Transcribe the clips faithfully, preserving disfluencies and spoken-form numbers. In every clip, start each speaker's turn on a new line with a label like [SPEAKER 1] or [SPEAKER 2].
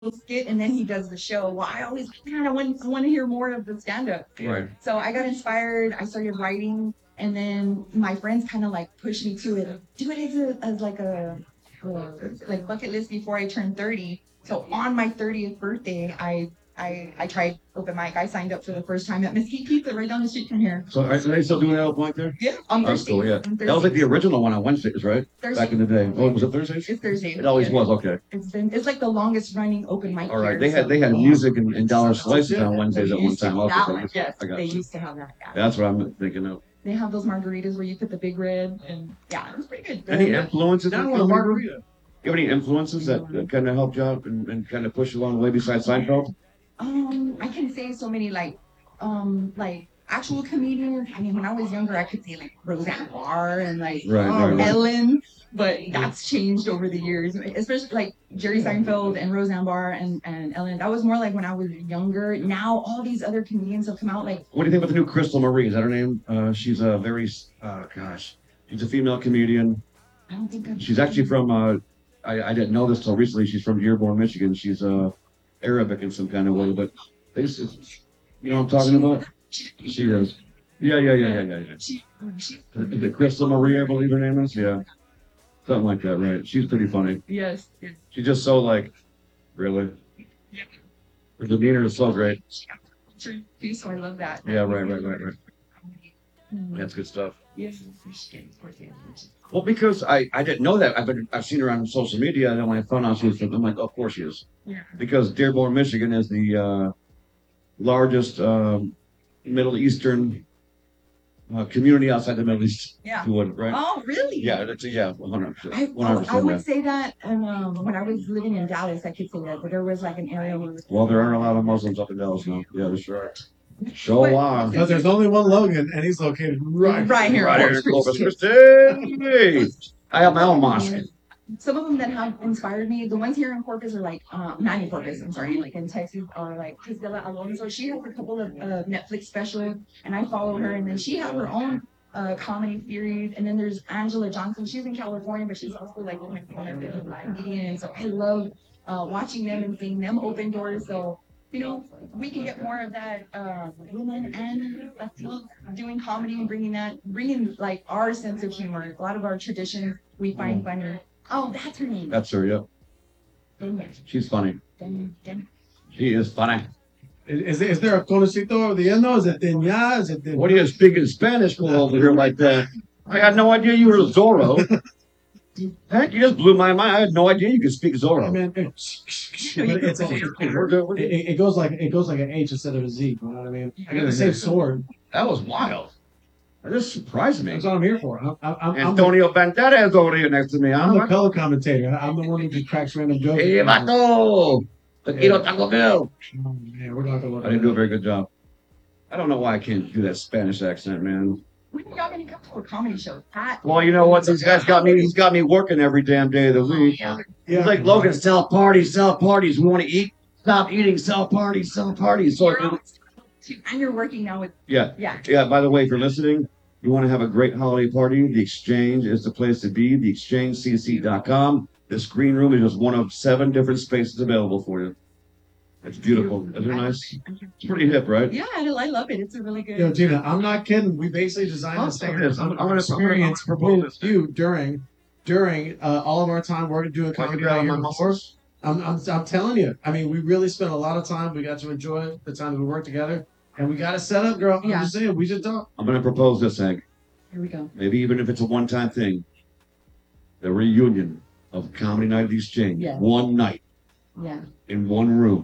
[SPEAKER 1] skit and then he does the show. Well, I always, man, I want, I want to hear more of the stand up.
[SPEAKER 2] Right.
[SPEAKER 1] So I got inspired. I started writing, and then my friends kind of like pushed me to it. Do it as, a, as like a, uh, like bucket list before I turned thirty. So on my thirtieth birthday, I I I tried open mic. I signed up for the first time at Mesquite Pizza right down the street from here.
[SPEAKER 2] So are they still doing that open mic there?
[SPEAKER 1] Yeah, on
[SPEAKER 2] That's
[SPEAKER 1] Thursday.
[SPEAKER 2] cool, yeah.
[SPEAKER 1] On
[SPEAKER 2] That was like the
[SPEAKER 1] Thursdays.
[SPEAKER 2] original one on Wednesdays, right?
[SPEAKER 1] Thursday.
[SPEAKER 2] Back in the day. Oh, was it Thursdays?
[SPEAKER 1] It's Thursday.
[SPEAKER 2] It always
[SPEAKER 1] Yeah.
[SPEAKER 2] was, okay.
[SPEAKER 1] It's been it's like the longest running open mic.
[SPEAKER 2] All right.
[SPEAKER 1] here,
[SPEAKER 2] They had
[SPEAKER 1] so-
[SPEAKER 2] they had music and, and dollar slices on Wednesdays at
[SPEAKER 1] They
[SPEAKER 2] one
[SPEAKER 1] used to-
[SPEAKER 2] time also.
[SPEAKER 1] that
[SPEAKER 2] They
[SPEAKER 1] one,
[SPEAKER 2] used-
[SPEAKER 1] yes,
[SPEAKER 2] I got
[SPEAKER 1] they
[SPEAKER 2] you.
[SPEAKER 1] used to have that. Yeah.
[SPEAKER 2] That's what I'm thinking of.
[SPEAKER 1] They have those margaritas where you put the big red, and yeah, it was pretty good.
[SPEAKER 2] Any influences?
[SPEAKER 3] Now I
[SPEAKER 2] in
[SPEAKER 3] want a
[SPEAKER 2] comedy?
[SPEAKER 3] margarita.
[SPEAKER 2] You have any influences that, that kind of helped you out and, and kind of push you along the way besides Seinfeld?
[SPEAKER 1] Um, I can say so many like, um, like actual comedians. I mean, when I was younger, I could say like Roseanne Barr and like
[SPEAKER 2] Right,
[SPEAKER 1] um,
[SPEAKER 2] right, right.
[SPEAKER 1] Ellen, but that's changed over the years. Especially like Jerry Seinfeld and Roseanne Barr and, and Ellen. That was more like when I was younger. Now all these other comedians have come out. Like,
[SPEAKER 2] What do you think about the new Crystal Marie? Is that her name? Uh, she's a very, uh, gosh, she's a female comedian.
[SPEAKER 1] I don't think I've
[SPEAKER 2] She's actually from, uh, I, I didn't know this till recently. She's from Dearborn, Michigan. She's uh, Arabic in some kind of way, but this is, you know what I'm talking about? She is. Yeah, yeah, yeah, yeah, yeah. yeah.
[SPEAKER 1] She, she,
[SPEAKER 2] Is it Crystal Marie, I believe her name is? Yeah. Something like that, right? She's pretty funny.
[SPEAKER 1] yes. yes.
[SPEAKER 2] She's just so like, really? Her demeanor is so great.
[SPEAKER 1] True. So I love that.
[SPEAKER 2] Yeah, right, right, right, right.
[SPEAKER 1] Mm.
[SPEAKER 2] That's good stuff.
[SPEAKER 1] Yes.
[SPEAKER 2] Well, because I, I didn't know that. I've been I've seen her on social media, and then when I found out she was from, I'm like, oh, of course she is.
[SPEAKER 1] Yeah.
[SPEAKER 2] Because Dearborn, Michigan is the uh, largest um, Middle Eastern uh, community outside the Middle East.
[SPEAKER 1] Yeah.
[SPEAKER 2] If you would, right?
[SPEAKER 1] Oh, really?
[SPEAKER 2] Yeah, that's a, yeah, one hundred percent.
[SPEAKER 1] I,
[SPEAKER 2] one hundred
[SPEAKER 1] I, I
[SPEAKER 2] percent.
[SPEAKER 1] would
[SPEAKER 2] Yeah.
[SPEAKER 1] say that, and um, when I was living in Dallas, I could say that, but there was like an area where.
[SPEAKER 2] Well, there aren't a lot of Muslims up in Dallas now. Yeah, there sure are.
[SPEAKER 1] But-
[SPEAKER 2] So are.
[SPEAKER 3] Because there's only one Logan, and he's located right,
[SPEAKER 1] Right here.
[SPEAKER 2] Right here in
[SPEAKER 1] Corpus
[SPEAKER 2] Corpus
[SPEAKER 1] Christi.
[SPEAKER 2] Christi. I have my own mosque.
[SPEAKER 1] Some of them that have inspired me, the ones here in Corpus are like, um, not in Corpus, I'm sorry, like in Texas, are like Priscilla Alonso. She has a couple of uh, Netflix specials, and I follow her, and then she has her own uh, comedy series. And then there's Angela Johnson. She's in California, but she's also like one of the live comedians. So I love uh, watching them and seeing them open doors. So, you know, we can get more of that uh, women and Latinos doing comedy and bringing that, bringing like our sense of humor. A lot of our traditions we find funny. Oh, that's her name.
[SPEAKER 2] That's her, yeah.
[SPEAKER 1] Denya.
[SPEAKER 2] She's funny.
[SPEAKER 1] Denya. Denya.
[SPEAKER 2] She is funny.
[SPEAKER 3] Is, is there a conocito at the end though? Is it Denya? Is it Denya?
[SPEAKER 2] What are you speaking Spanish for over here like that? I had no idea you were Zorro. Heck, you just blew my mind. I had no idea you could speak
[SPEAKER 3] I
[SPEAKER 2] Zorro.
[SPEAKER 3] mean, it, but it's a, it,
[SPEAKER 2] We're good, we're good.
[SPEAKER 3] it goes like it goes like an H instead of a Z. You know what I mean? I got the same sword.
[SPEAKER 2] That was wild. That just surprised me.
[SPEAKER 3] That's what I'm here for. I'm, I'm, I'm, the,
[SPEAKER 2] Antonio Banderas over here next to me.
[SPEAKER 3] I'm the
[SPEAKER 2] Huh?
[SPEAKER 3] color commentator. I'm the one who just cracks random jokes.
[SPEAKER 2] Hey, vato! Taquito Taco Bell.
[SPEAKER 3] Oh, man, we're gonna have to look
[SPEAKER 2] I didn't do a very good job. I don't know why I can't do that Spanish accent, man.
[SPEAKER 1] When y'all gonna come to a comedy show? Pat?
[SPEAKER 2] Well, you know what? This guy's got me. He's got me working every damn day of the week.
[SPEAKER 3] Yeah.
[SPEAKER 2] He's like, Logan, sell parties, sell parties. We want to eat. Stop eating, sell parties, sell parties. So,
[SPEAKER 1] You're on- and you're working now with
[SPEAKER 2] yeah,
[SPEAKER 1] yeah.
[SPEAKER 2] yeah. By the way, if you're listening, you want to have a great holiday party, The Exchange is the place to be. the exchange c c dot com. This green room is just one of seven different spaces available for you. It's beautiful. Isn't it nice? It's pretty hip, right?
[SPEAKER 1] Yeah, I, I love it. It's a really good.
[SPEAKER 3] Yo, Gina, I'm not kidding. We basically designed
[SPEAKER 2] I'll
[SPEAKER 3] this
[SPEAKER 2] say
[SPEAKER 3] thing.
[SPEAKER 2] this.
[SPEAKER 3] I'm,
[SPEAKER 2] I'm
[SPEAKER 3] I'm
[SPEAKER 2] gonna-
[SPEAKER 3] experience
[SPEAKER 2] I'm gonna propose
[SPEAKER 3] with you during during uh, all of our time working doing
[SPEAKER 2] Why you
[SPEAKER 3] comedy
[SPEAKER 2] got
[SPEAKER 3] out
[SPEAKER 2] on
[SPEAKER 3] here
[SPEAKER 2] my
[SPEAKER 3] before.
[SPEAKER 2] muscles?
[SPEAKER 3] I'm, I'm I'm telling you. I mean, we really spent a lot of time. We got to enjoy the time that we worked together, and we got to set up, girl. I'm
[SPEAKER 1] Yeah.
[SPEAKER 3] just saying, we just don't.
[SPEAKER 2] I'm going to propose this, Hank.
[SPEAKER 1] Here we go.
[SPEAKER 2] Maybe even if it's a one-time thing. The reunion of Comedy Night at the Exchange.
[SPEAKER 1] Yeah.
[SPEAKER 2] One night
[SPEAKER 1] Yeah.
[SPEAKER 2] in one room.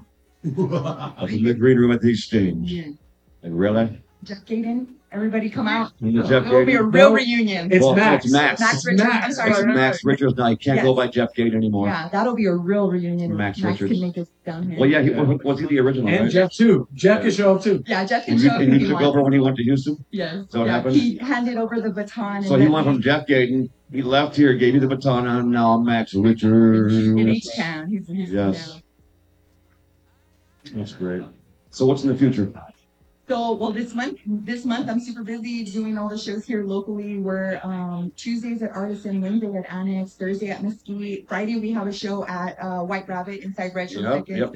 [SPEAKER 2] Up in the green room at the Exchange.
[SPEAKER 1] Yeah.
[SPEAKER 2] Like, really?
[SPEAKER 1] Jeff Gaden, everybody come out.
[SPEAKER 2] And the Jeff
[SPEAKER 1] It will be a
[SPEAKER 2] Gaten?
[SPEAKER 1] real
[SPEAKER 3] No.
[SPEAKER 1] reunion.
[SPEAKER 3] It's
[SPEAKER 2] Well,
[SPEAKER 3] Max.
[SPEAKER 2] It's Max.
[SPEAKER 1] Max
[SPEAKER 3] It's
[SPEAKER 1] Richards. I'm
[SPEAKER 3] Max.
[SPEAKER 1] sorry.
[SPEAKER 2] It's Max Richards. Now he can't
[SPEAKER 1] Yes.
[SPEAKER 2] go by Jeff Gate anymore.
[SPEAKER 1] Yeah, that'll be a real reunion.
[SPEAKER 2] Max
[SPEAKER 1] Max
[SPEAKER 2] Richards.
[SPEAKER 1] can make us down here.
[SPEAKER 2] Well, yeah, he, was he the original,
[SPEAKER 3] And
[SPEAKER 2] right?
[SPEAKER 3] Jeff too. Jeff can show up too.
[SPEAKER 1] Yeah, Jeff can
[SPEAKER 2] And
[SPEAKER 1] show
[SPEAKER 2] you,
[SPEAKER 1] up
[SPEAKER 2] and
[SPEAKER 1] if
[SPEAKER 2] you
[SPEAKER 1] he
[SPEAKER 2] took over
[SPEAKER 1] wants.
[SPEAKER 2] when he went to Houston?
[SPEAKER 1] Yes.
[SPEAKER 2] So what
[SPEAKER 1] yeah,
[SPEAKER 2] happened?
[SPEAKER 1] he handed over the baton.
[SPEAKER 2] So
[SPEAKER 1] and
[SPEAKER 2] he
[SPEAKER 1] let
[SPEAKER 2] went
[SPEAKER 1] me-
[SPEAKER 2] from Jeff Gaten. He left here, gave you the baton, and now I'm Max Richards.
[SPEAKER 1] in H-Town. He's, he's
[SPEAKER 2] Yes.
[SPEAKER 1] down.
[SPEAKER 2] That's great. So what's in the future?
[SPEAKER 1] So, well, this month, this month I'm super busy doing all the shows here locally. We're um, Tuesdays at Artisan, Wednesday at Annex, Thursday at Mesquite. Friday we have a show at uh, White Rabbit inside Retro
[SPEAKER 2] Yep,
[SPEAKER 1] Seconds.
[SPEAKER 2] yep.